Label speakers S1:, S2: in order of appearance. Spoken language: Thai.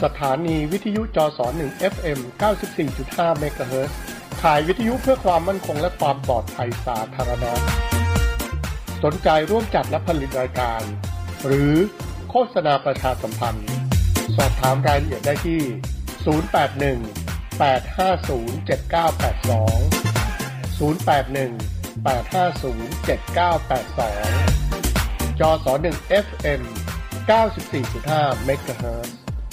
S1: ถานีวิทยุจส1 FM 94.5 เมกะเฮิรตซ์ขายวิทยุเพื่อความมั่นคงและความปลอดภัยสาธารณะสนใจร่วมจัดและผลิตรายการหรือโฆษณาประชาสัมพันธ์สอบถามรายละเอียดได้ที่081 850 7982 081 850 7982 จส1 FM 94.5 เมกะเฮิรตซ์